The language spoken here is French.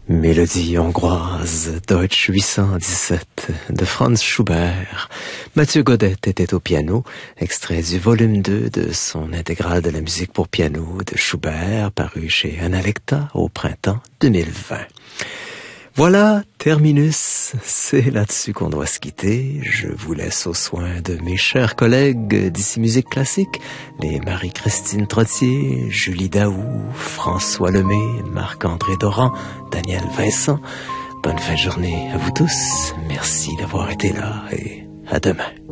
Mélodie hongroise, Deutsch 817 de Franz Schubert. Mathieu Godet était au piano, extrait du volume 2 de son intégrale de la musique pour piano de Schubert, paru chez Analecta au printemps 2020. Voilà, terminus, c'est là-dessus qu'on doit se quitter. Je vous laisse aux soins de mes chers collègues d'ici Musique Classique, les Marie-Christine Trottier, Julie Daou, François Lemay, Marc-André Doran, Daniel Vincent. Bonne fin de journée à vous tous, merci d'avoir été là et à demain.